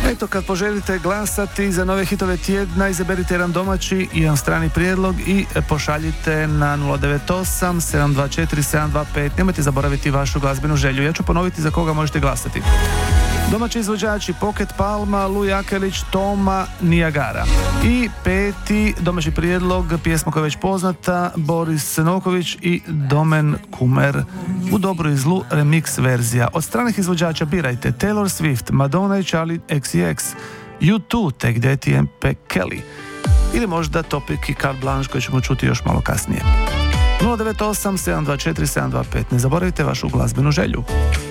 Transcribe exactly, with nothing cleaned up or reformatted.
Eto, kad poželite glasati za nove hitove tjedna, izaberite jedan domaći i jedan strani prijedlog i pošaljite na nula devet osam sedam dva četiri sedam dva pet. Nemojte zaboraviti vašu glazbenu želju. Ja ću ponoviti za koga možete glasati. Domaći izvođači Pocket Palma, Luj Akelić, Toma, Niagara. I peti domaći prijedlog, pjesma koja je već poznata, Boris Novković i Domen Kumer. U dobru i zlu remix verzija. Od stranih izvođača birajte Taylor Swift, Madonna i Charli X C X, U dva, Take That i M P Kelly. Ili možda Topic i Carte Blanche koji ćemo čuti još malo kasnije. nula devet osam sedam dva četiri sedam dva pet. Ne zaboravite vašu glazbenu želju.